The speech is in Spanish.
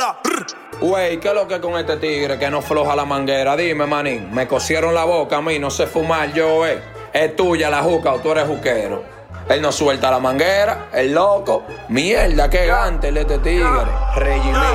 Dímela. Güey, ¿qué es lo que con este tigre que no floja la manguera? Dime, manín, me cosieron la boca a mí, no sé fumar yo, Es tuya la juca o tú eres juquero. Él no suelta la manguera, el loco. Mierda, qué gante el este tigre. Regimí.